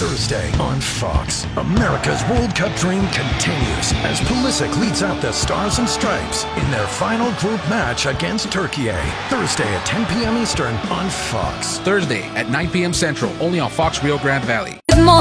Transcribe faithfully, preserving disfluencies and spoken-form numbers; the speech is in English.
Thursday on Fox. America's World Cup dream continues as Pulisic leads out the Stars and Stripes in their final group match against Turkey. Thursday at ten p.m. Eastern on Fox. Thursday at nine p.m. Central, only on Fox Rio Grande Valley.